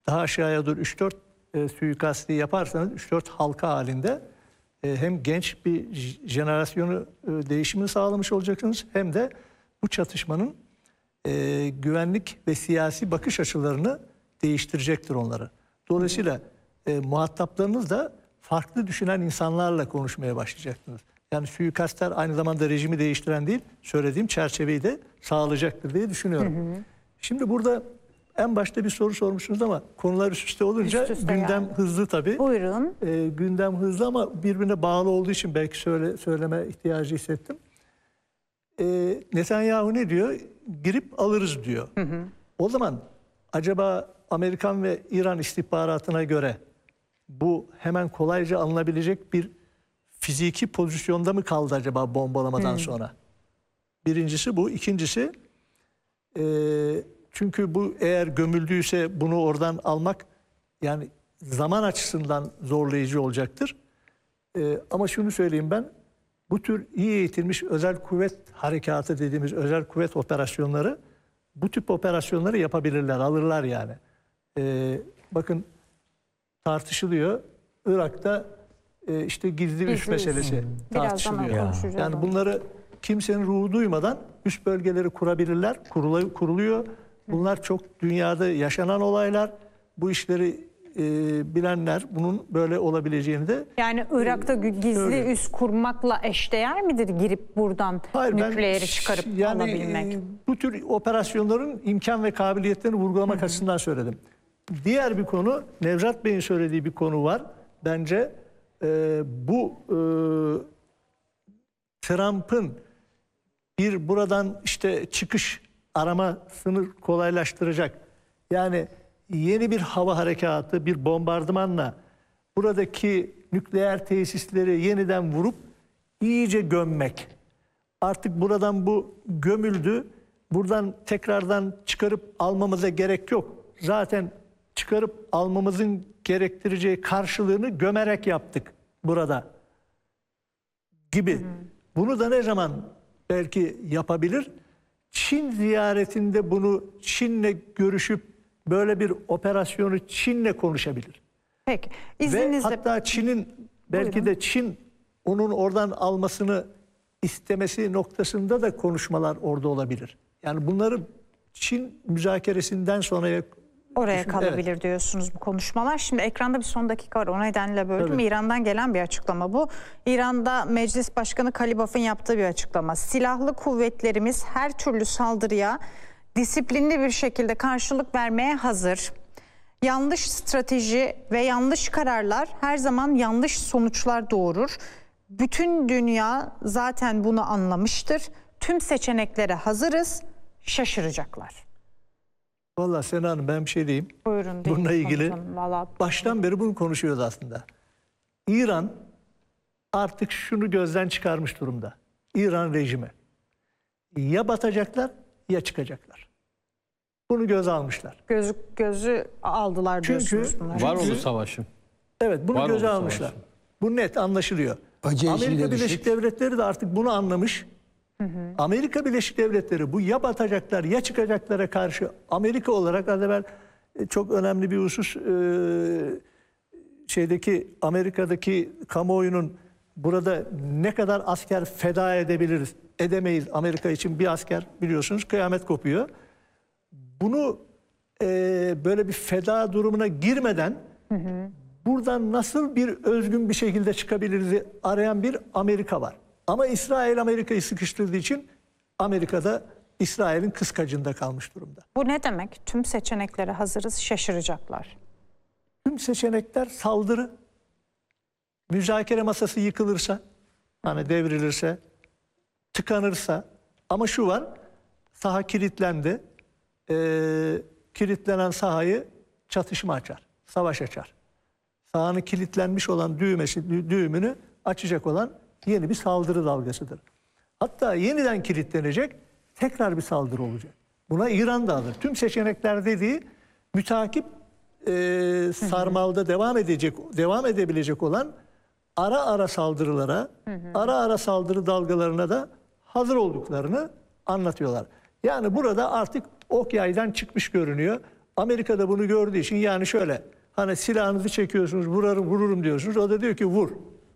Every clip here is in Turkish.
daha aşağıya doğru 3-4 suikasti yaparsanız 3-4 halka halinde hem genç bir jenerasyonu değişimini sağlamış olacaksınız hem de bu çatışmanın güvenlik ve siyasi bakış açılarını değiştirecektir onları. Dolayısıyla muhataplarınız da farklı düşünen insanlarla konuşmaya başlayacaksınız. Yani suikastler aynı zamanda rejimi değiştiren değil, söylediğim çerçeveyi de sağlayacaktır diye düşünüyorum. Şimdi burada en başta bir soru sormuşsunuz ama konular üst üste olunca üst üste gündem yani. hızlı tabii. Buyurun. Gündem hızlı ama birbirine bağlı olduğu için belki söyleme ihtiyacı hissettim. Netanyahu ne diyor? Girip alırız diyor. O zaman acaba Amerikan ve İran istihbaratına göre bu hemen kolayca alınabilecek bir fiziki pozisyonda mı kaldı acaba bombalamadan sonra? Birincisi bu. İkincisi çünkü bu eğer gömüldüyse bunu oradan almak yani zaman açısından zorlayıcı olacaktır. Ama şunu söyleyeyim ben, bu tür iyi eğitilmiş özel kuvvet harekatı dediğimiz özel kuvvet operasyonları bu tip operasyonları yapabilirler, alırlar yani. Bakın tartışılıyor. Irak'ta işte gizli üs meselesi tartışılıyor. Yani bunları kimsenin ruhu duymadan üst bölgeleri kurabilirler, kuruluyor. Bunlar çok dünyada yaşanan olaylar. Bu işleri bilenler bunun böyle olabileceğini de... Yani Irak'ta gizli üs kurmakla eşdeğer midir girip buradan nükleeri çıkarıp alabilmek? Bu tür operasyonların imkan ve kabiliyetlerini vurgulamak açısından söyledim. Diğer bir konu, Nevzat Bey'in söylediği bir konu var. Bence bu Trump'ın bir buradan işte çıkış aramasını kolaylaştıracak. Yani yeni bir hava harekatı, bir bombardımanla buradaki nükleer tesisleri yeniden vurup iyice gömmek. Artık buradan bu gömüldü. Buradan tekrardan çıkarıp almamıza gerek yok. Zaten çıkarıp almamızın gerektireceği karşılığını gömerek yaptık burada gibi. Bunu da ne zaman belki yapabilir? Çin ziyaretinde bunu Çin'le görüşüp böyle bir operasyonu Çin'le konuşabilir. Peki. Ve hatta Çin'in belki de Çin onun oradan almasını istemesi noktasında da konuşmalar orada olabilir. Yani bunları Çin müzakeresinden sonraya oraya kalabilir diyorsunuz bu konuşmalar. Şimdi ekranda bir son dakika var. O nedenle böldüm. Tabii. İran'dan gelen bir açıklama bu. İran'da Meclis Başkanı Kalibaf'ın yaptığı bir açıklama. Silahlı kuvvetlerimiz her türlü saldırıya disiplinli bir şekilde karşılık vermeye hazır. Yanlış strateji ve yanlış kararlar her zaman yanlış sonuçlar doğurur. Bütün dünya zaten bunu anlamıştır. Tüm seçeneklere hazırız. Şaşıracaklar. Vallahi Sena Hanım ben bir şey diyeyim. Buyurun. Bununla ilgili baştan beri bunu konuşuyoruz aslında. İran artık şunu gözden çıkarmış durumda. İran rejimi. Ya batacaklar ya çıkacaklar. Bunu göze almışlar. Gözü aldılar diyorsunuz. Var oldu savaşın. Evet bunu Var göze oldu almışlar. savaşın. Bu net anlaşılıyor. Amerika Birleşik Devletleri de artık bunu anlamış. Amerika Birleşik Devletleri bu ya batacaklar ya çıkacaklara karşı Amerika olarak az evvel çok önemli bir husus Amerika'daki kamuoyunun burada ne kadar asker feda edebiliriz, edemeyiz Amerika için bir asker biliyorsunuz kıyamet kopuyor. Bunu böyle bir feda durumuna girmeden buradan nasıl bir özgün bir şekilde çıkabiliriz arayan bir Amerika var. Ama İsrail Amerika'yı sıkıştırdığı için Amerika'da İsrail'in kıskacında kalmış durumda. Bu ne demek? Tüm seçeneklere hazırız, şaşıracaklar. Tüm seçenekler saldırı. Müzakere masası yıkılırsa, hani devrilirse, tıkanırsa. Ama şu var, saha kilitlendi. Kilitlenen sahayı çatışma açar, savaş açar. Sahanın kilitlenmiş olan düğümünü açacak olan yeni bir saldırı dalgasıdır. Hatta yeniden kilitlenecek tekrar bir saldırı olacak. Buna İran da alır. Tüm seçenekler dediği mütakip sarmalda devam edebilecek olan ara ara saldırılara, ara ara saldırı dalgalarına da hazır olduklarını anlatıyorlar. Yani burada artık ok yaydan çıkmış görünüyor. Amerika da bunu gördüğü için yani şöyle hani silahınızı çekiyorsunuz vururum diyorsunuz. O da diyor ki vur.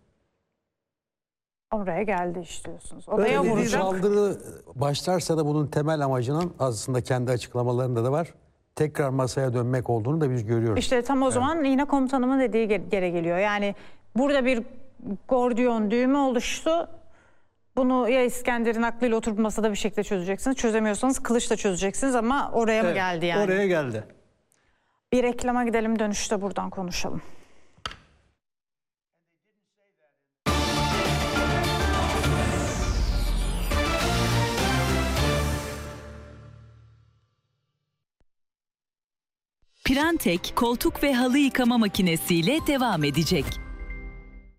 Oraya geldi istiyorsunuz. Öyle Oraya değil. Bir vuracak. saldırı başlarsa da bunun temel amacının aslında kendi açıklamalarında da var. Tekrar masaya dönmek olduğunu da biz görüyoruz. İşte tam o zaman yine komutanımın dediği geri geliyor. Yani burada bir gordiyon düğümü oluştu. Bunu ya İskender'in aklıyla oturup masada bir şekilde çözeceksiniz. Çözemiyorsanız kılıçla çözeceksiniz ama oraya mı Evet, geldi yani? Oraya geldi. Bir reklama gidelim, dönüşte buradan konuşalım. Pirantek koltuk ve halı yıkama makinesiyle devam edecek.